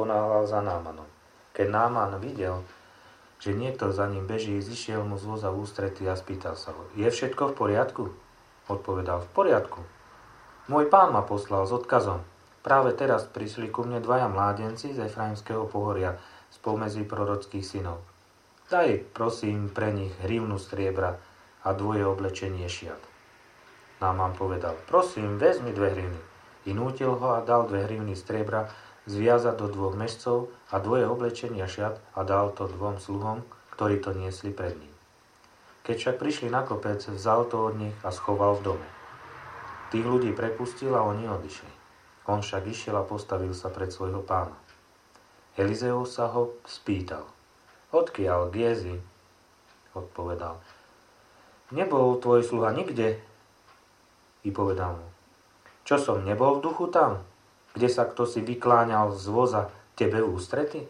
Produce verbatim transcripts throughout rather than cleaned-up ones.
ponáhľal za Námanom. Keď Náman videl, že niekto za ním beží, zišiel mu z voza v ústrety a spýtal sa ho: Je všetko v poriadku? Odpovedal: V poriadku. Môj pán ma poslal s odkazom. Práve teraz prišli ku mne dvaja mládenci z Efraimského pohoria spomedzi prorockých synov. Daj, prosím, pre nich hrivnu striebra a dvoje oblečenie šiat. Náman povedal: Prosím, vezmi dve hrivny. I nútil ho a dal dve hrivny striebra zviazať do dvoch mešcov a dvoje oblečenia šiat a dal to dvom sluhom, ktorí to niesli pred ním. Keď však prišli na kopec, vzal to od nich a schoval v dome. Tých ľudí prepustil a oni odišli. On však išiel a postavil sa pred svojho pána. Elizeus sa ho spýtal: Odkiaľ, Gézi? Odpovedal: Nebol tvoj sluha nikde? I povedal mu: Čo som nebol v duchu tam, kde sa kto si vykláňal z voza tebe v ústrety?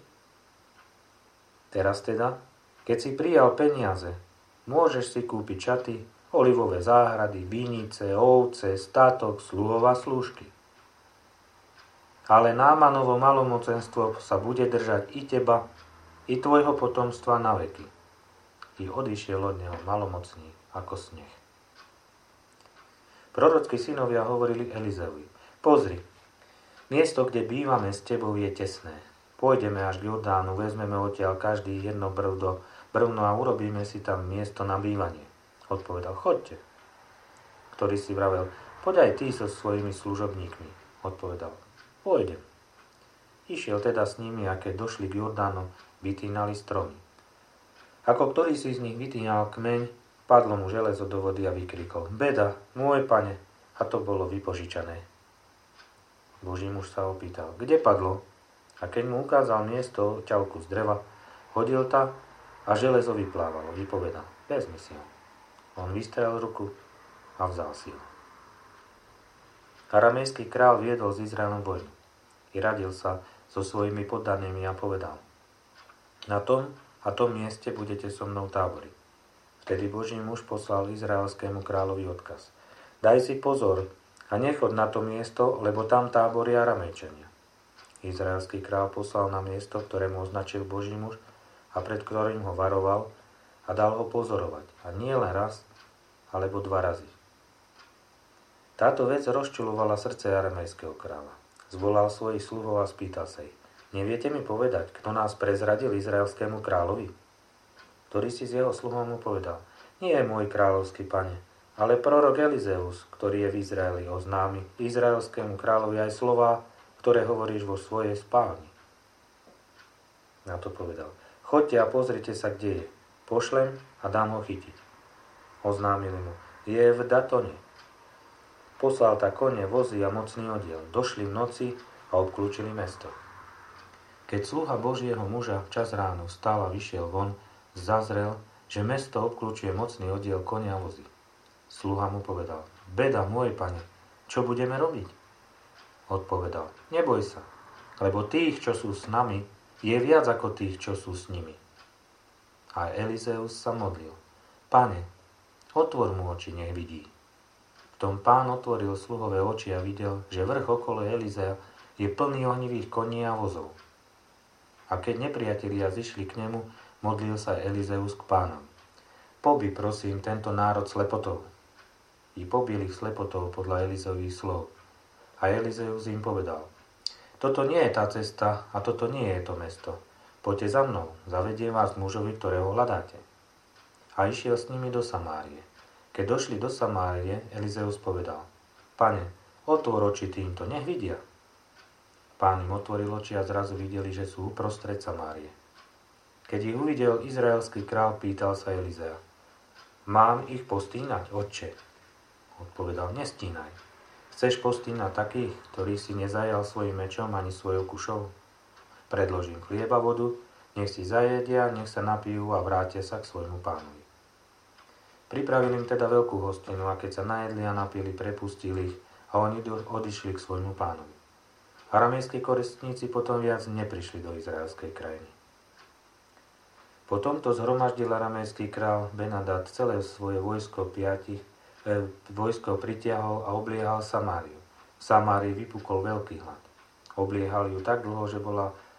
Teraz teda, keď si prijal peniaze, môžeš si kúpiť šaty, olivové záhrady, vinice, ovce, statok, sluhov a slúžky. Ale Námanovo malomocenstvo sa bude držať i teba, i tvojho potomstva na veky. I odišiel od neho malomocný ako sneh. Prorockí synovia hovorili Elizeovi: Pozri, miesto, kde bývame s tebou, je tesné. Pôjdeme až k Jordánu, vezmeme odtiaľ každý jedno brvno, brvno a urobíme si tam miesto na bývanie. Odpovedal: Choďte. Ktorý si vravel: Poď aj ty so svojimi služobníkmi. Odpovedal: Pôjdem. Išiel teda s nimi, a keď došli k Jordánu, vytínali stromy. Ako ktorý si z nich vytínal kmeň, padlo mu železo do vody a vykrikol: Beda, môj pane! A to bolo vypožičané. Boží muž sa opýtal: Kde padlo? A keď mu ukázal miesto ťavku z dreva, hodil ta a železo vyplávalo. Vypovedal: Vezmi si ho. On vystrel ruku a vzal si ho. Aramejský král viedol s Izraelom vojnu. I radil sa so svojimi poddanými a povedal: Na tom a tom mieste budete so mnou táboriť. Vtedy Boží muž poslal izraelskému kráľovi odkaz: Daj si pozor a nechod na to miesto, lebo tam táboria Aramejčania. Izraelský kráľ poslal na miesto, ktoré mu označil Boží muž a pred ktorým ho varoval, a dal ho pozorovať. A nie len raz, alebo dva razy. Táto vec rozčulovala srdce aramejského kráľa. Zvolal svojich sluhov a spýtal sa ich: Neviete mi povedať, kto nás prezradil izraelskému kráľovi? Ktorý si z jeho sluhov mu povedal: Nie je môj kráľovský pane, ale prorok Elizeus, ktorý je v Izraeli, oznámi izraelskému kráľovi aj slová, ktoré hovoríš vo svojej spálni. Na to povedal: Choďte a pozrite sa, kde je. Pošlem a dám ho chytiť. Oznámili mu: Je v Datone. Poslal tak kone, vozy a mocný oddiel. Došli v noci a obklúčili mesto. Keď sluha Božieho muža včas ráno vstal a vyšiel von, zazrel, že mesto obklúčuje mocný oddiel kone a vozy. Sluha mu povedal: Beda, môj pane, čo budeme robiť? Odpovedal: Neboj sa, lebo tých, čo sú s nami, je viac ako tých, čo sú s nimi. A Elizeus sa modlil: Pane, otvor mu oči, nech vidí. V tom pán otvoril sluhové oči a videl, že vrch okolo Elizea je plný ohnivých koní a vozov. A keď nepriatelia zišli k nemu, modlil sa Elizeus k pánovi: Pobi, prosím, tento národ slepotou. I pobil ich slepotou podľa Elizeových slov. A Elizeus im povedal: Toto nie je tá cesta a toto nie je to mesto. Poďte za mnou, zavediem vás k mužovi, ktorého hľadáte. A išiel s nimi do Samárie. Keď došli do Samárie, Elizeus povedal: Pane, otvor oči týmto, nech vidia. Pán im otvoril oči a zrazu videli, že sú uprostred Samárie. Keď ich uvidel izraelský král, pýtal sa Elizea: Mám ich postínať, otče? Odpovedal: Nestínaj. Chceš postínať takých, ktorých si nezajal svojim mečom ani svojou kušou? Predložím chlieba, vodu, nech si zajedia, nech sa napijú a vrátia sa k svojmu pánovi. Pripravili im teda veľkú hostinu a keď sa najedli a napili, prepustili ich a oni odišli k svojmu pánovi. Aramejskí koristníci potom viac neprišli do izraelskej krajiny. Potom to zhromaždil aramejský král Benadad celé svoje vojsko piatich, e, vojsko pritiahol a obliehal Samáriu. V Samárii vypukol veľký hlad. Obliehali ju tak dlho, že bola